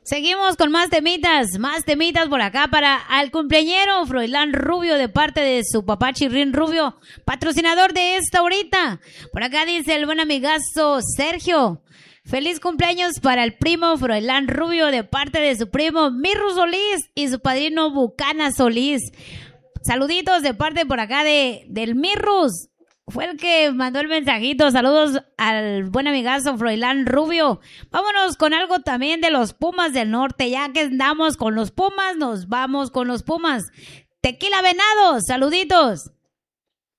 Seguimos con más temitas por acá para al cumpleañero Froilán Rubio de parte de su papá Chirrín Rubio, patrocinador de esta horita. Por acá dice el buen amigazo Sergio. Feliz cumpleaños para el primo Froilán Rubio de parte de su primo Mirru Solís y su padrino Bucana Solís. Saluditos de parte por acá del Mirrus. Fue el que mandó el mensajito. Saludos al buen amigazo Froilán Rubio. Vámonos con algo también de los Pumas del Norte. Ya que andamos con los Pumas, nos vamos con los Pumas. Tequila Venado, saluditos.